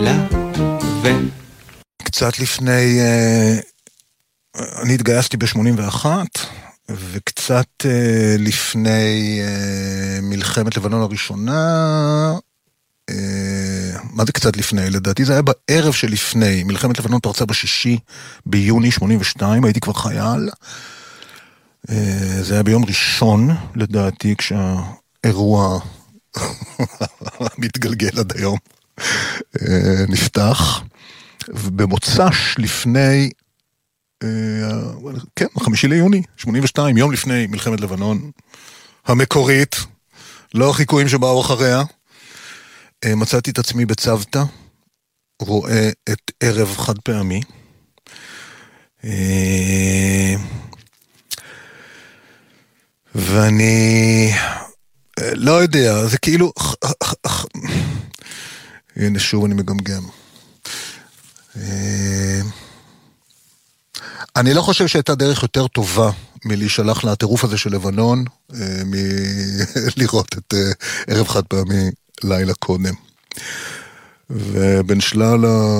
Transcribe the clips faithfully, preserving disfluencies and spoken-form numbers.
קצת לפני, אני התגייסתי ב-שמונים ואחת, וקצת לפני מלחמת לבנון הראשונה, מה זה קצת לפני? לדעתי זה היה בערב שלפני, מלחמת לבנון פרצה בשישי ביוני שמונים ושתיים, הייתי כבר חייל, זה היה ביום ראשון לדעתי, כשהאירוע מתגלגל עד היום נפתח, ובמוצ"ש לפני, כן, חמישי ליוני, שמונים ושתיים, יום לפני מלחמת לבנון המקורית, לא החיקויים שבאו אחריה, מצאתי את עצמי בצוותא, רואה את ערב חד פעמי, ואני לא יודע, זה כאילו, הנה שוב אני מגמגם. אני לא חושב שהייתה דרך יותר טובה מלהישלח לטירוף הזה של לבנון, מלראות את ערב חד פעמי לילה קודם. ובין שלל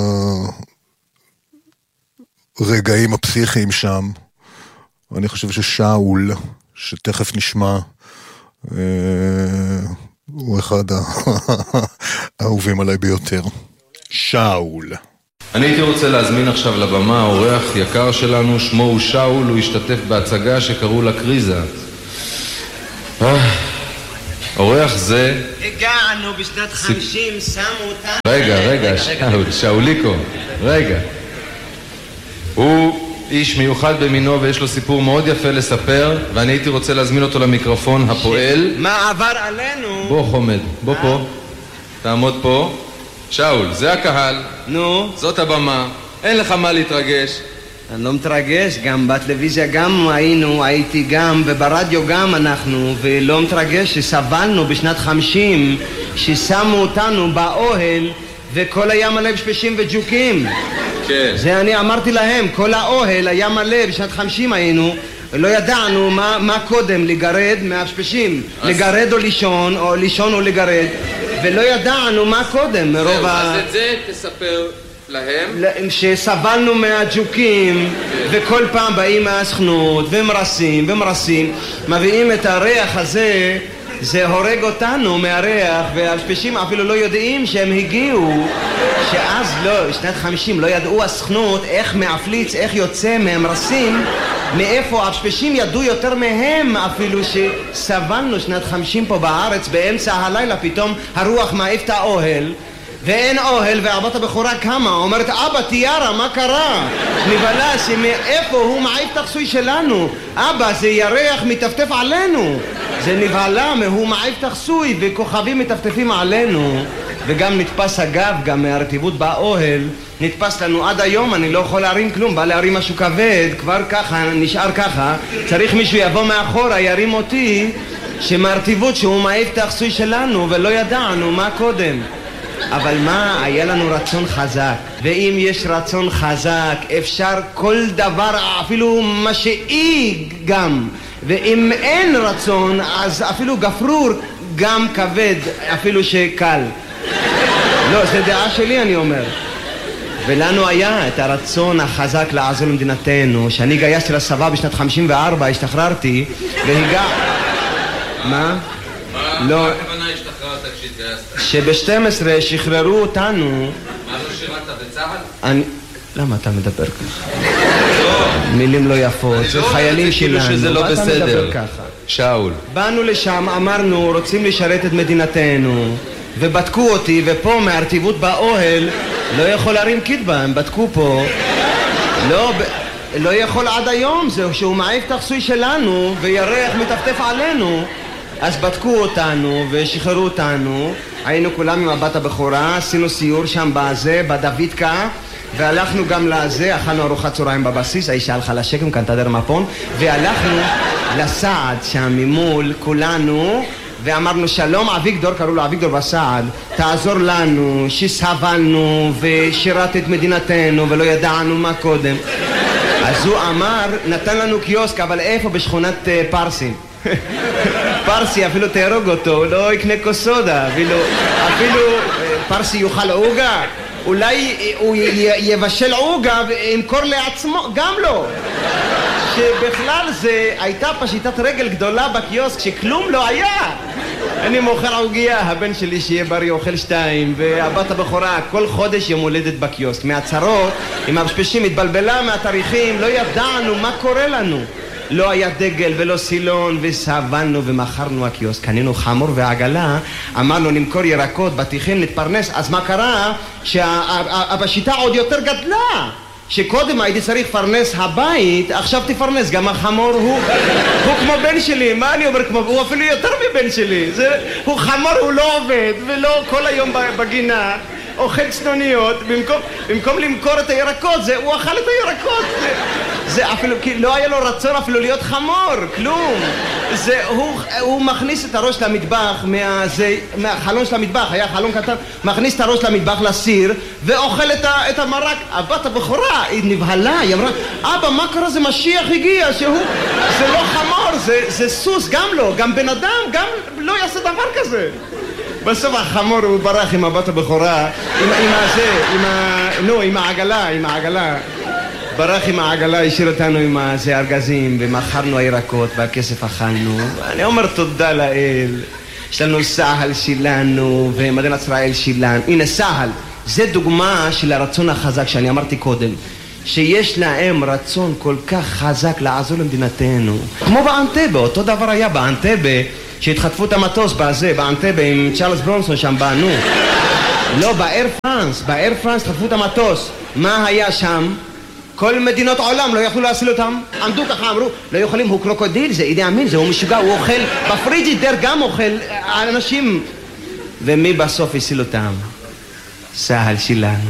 הרגעים הפסיכיים שם, אני חושב ששאול, שתכף נשמע, הוא אחד האהובים עליי ביותר. שאול. אני הייתי רוצה להזמין עכשיו לבמה אורח יקר שלנו, שמו הוא שאול, הוא השתתף בהצגה שקראו לה קריזה. אורח זה... הגענו בשנת חמישים, שמו אותנו... רגע, רגע, שאול, שאוליקו, רגע. הוא איש מיוחד במינו ויש לו סיפור מאוד יפה לספר, ואני הייתי רוצה להזמין אותו למיקרופון הפועל. מה עבר עלינו? בוא חומד, בוא פה, תעמוד פה. שאול, זה הקהל. נו? זאת הבמה, אין לך מה להתרגש. אני לא מתרגש, גם בטלוויזיה גם היינו, הייתי גם, וברדיו גם אנחנו, ולא מתרגש שסבלנו בשנת חמישים, ששמו אותנו באוהל, וכל היה מלא בשפשים וג'וקים. כן. זה אני אמרתי להם, כל האוהל היה מלא, בשנת חמישים היינו, לא ידענו מה, מה קודם, לגרד מהשפשים, אז... לגרד או לישון, או לישון או לגרד, ולא ידענו מה קודם, מרוב זהו, ה... אז את זה תספר להם. שסבלנו מהג'וקים, וכל פעם באים מהסכנות, ומרסים, ומרסים, מביאים את הריח הזה, זה הורג אותנו מהריח, והשפשים אפילו לא יודעים שהם הגיעו, שאז לא, שנת חמישים לא ידעו הסכנות איך מעפליץ, איך יוצא מהמרסים, מאיפה השפשים ידעו יותר מהם אפילו שסבלנו שנת חמישים פה בארץ, באמצע הלילה פתאום הרוח מעיף את האוהל, ואין אוהל, והבת הבכורה קמה, אומרת, אבא, תיארה, מה קרה? נבלה שמאיפה הוא מעיף את החסוי שלנו? אבא, זה ירח מטפטף עלינו. זה נבהלה, הוא מעיף את החסוי, וכוכבים מטפטפים עלינו. וגם נתפס הגב, גם מהרטיבות באוהל, נתפס לנו עד היום, אני לא יכול להרים כלום, בא להרים משהו כבד, כבר ככה, נשאר ככה, צריך מישהו יבוא מאחורה, ירים אותי, שמהרטיבות שהוא מעיף את החסוי שלנו, ולא ידענו מה קודם. אבל מה, היה לנו רצון חזק, ואם יש רצון חזק אפשר כל דבר, אפילו משאי גם, ואם אין רצון אז אפילו גפרור גם כבד, אפילו שקל. לא, זה דעה שלי אני אומר. ולנו היה את הרצון החזק לעזור למדינתנו, שאני גייסתי לצבא בשנת חמישים וארבע, השתחררתי והגע... מה? לא... שב-שתים עשרה שחררו אותנו. מה, לא שירת בצה"ל? אני... למה אתה מדבר ככה? מילים לא יפות, זה חיילים שלנו. שזה לא בסדר. שאול. באנו לשם, אמרנו, רוצים לשרת את מדינתנו, ובדקו אותי, ופה מהרטיבות באוהל לא יכול להרים כתבה, הם בדקו פה. לא, לא יכול עד היום, זהו שהוא מעיף את החסוי שלנו, וירח מטפטף עלינו. אז בדקו אותנו ושחררו אותנו, היינו כולם עם הבת הבכורה, עשינו סיור שם בזה, בדוידקה, והלכנו גם לזה, אכלנו ארוחת צהריים בבסיס, האישה הלכה לשקם, קנתה דרמפון, והלכנו לסעד שם ממול כולנו, ואמרנו שלום אביגדור, קראו לו אביגדור בסעד, תעזור לנו שסבלנו ושירת את מדינתנו ולא ידענו מה קודם. אז הוא אמר, נתן לנו קיוסק, אבל איפה? בשכונת uh, פרסים. פרסי אפילו תהרוג אותו, לא יקנה כוס סודה, אפילו, אפילו פרסי יאכל עוגה, אולי הוא יבשל עוגה וימכור לעצמו, גם לא. שבכלל זה הייתה פשיטת רגל גדולה בקיוסק שכלום לא היה. אני מוכר עוגיה, הבן שלי שיהיה בריא אוכל שתיים, והבת הבכורה כל חודש יום הולדת בקיוסק. מהצרות, עם הפשפשים התבלבלה מהתאריכים, לא ידענו מה קורה לנו. לא היה דגל ולא סילון, וסבלנו ומכרנו הקיוסק. קנינו חמור ועגלה, אמרנו נמכור ירקות, בטיחים, נתפרנס. אז מה קרה? שהבשיטה עוד יותר גדלה. שקודם הייתי צריך לפרנס הבית, עכשיו תפרנס גם החמור. הוא, הוא כמו בן שלי. מה אני אומר כמו? הוא אפילו יותר מבן שלי. זה, הוא חמור, הוא לא עובד ולא כל היום בגינה אוכל צנוניות. במקום, במקום למכור את הירקות, זה, הוא אכל את הירקות. זה, זה אפילו, כי לא היה לו רצון אפילו להיות חמור, כלום. זה, הוא, הוא מכניס את הראש למטבח, מה, זה, מהחלון של המטבח, היה חלון קטן, מכניס את הראש למטבח לסיר, ואוכל את, ה, את המרק. הבת הבכורה, היא נבהלה, היא אמרה, אבא, מה קרה? זה משיח הגיע, שהוא, זה לא חמור, זה, זה סוס, גם לא, גם בן אדם, גם לא יעשה דבר כזה. בסוף החמור הוא ברח עם הבת הבכורה, עם, עם הזה, עם ה... נו, עם העגלה, עם העגלה. ברח עם העגלה, השאיר אותנו עם הזה ארגזים, ומכרנו הירקות, והכסף אכלנו. אני אומר תודה לאל. יש לנו סהל שלנו, ומדינת ישראל שלנו. הנה סהל, זה דוגמה של הרצון החזק שאני אמרתי קודם. שיש להם רצון כל כך חזק לעזור למדינתנו. כמו באנטבה, אותו דבר היה באנטבה, שהתחטפו את המטוס בזה, באנטבה עם צ'ארלס ברונסון שם באנו. לא, באר פרנס, באר פרנס התחטפו את המטוס. מה היה שם? כל מדינות העולם לא יכלו להסיל אותם. עמדו ככה, אמרו, לא יכולים, הוא קרוקודיל, זה אידי אמין, זה הוא משוגע, הוא אוכל, בפריג'ידר גם אוכל אנשים. ומי בסוף הסיל אותם? סהל שלנו.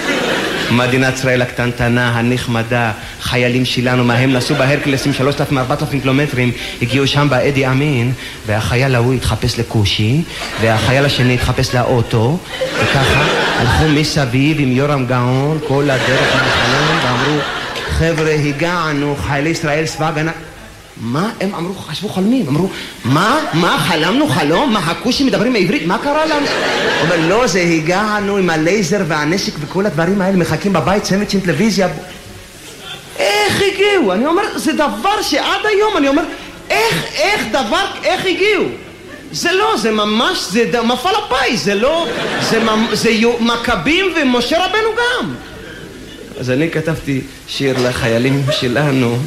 מדינת ישראל הקטנטנה, הנחמדה, חיילים שלנו, מה הם נסעו בהרקלסים שלושת אלפים ארבעת אלפים קילומטרים, הגיעו שם באדי אמין, והחייל ההוא התחפש לקושי, והחייל השני התחפש לאוטו, וככה הלכו מסביב עם יורם גאון, כל הדרך מהחלום, ואמרו, חבר'ה, הגענו, חיילי ישראל צבא הגנה. מה? הם אמרו, חשבו חולמים, אמרו, מה? מה? חלמנו חלום? מה? הכושים מדברים עברית? מה קרה לנו? הוא אומר, לא, זה הגענו עם הלייזר והנשק וכל הדברים האלה, מחכים בבית, סנדוויץ' עם טלוויזיה. איך הגיעו? אני אומר, זה דבר שעד היום, אני אומר, איך, איך דבר, איך הגיעו? זה לא, זה ממש, זה מפעל הפיס, זה לא, זה, זה מכבים ומשה רבנו גם. אז אני כתבתי שיר לחיילים שלנו,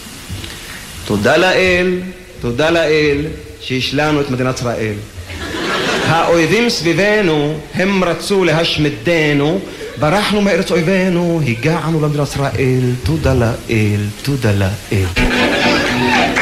תודה לאל, תודה לאל שיש לנו את מדינת ישראל. האויבים סביבנו, הם רצו להשמידנו, ברחנו מארץ אויבינו, הגענו למדינת ישראל, תודה לאל, תודה לאל.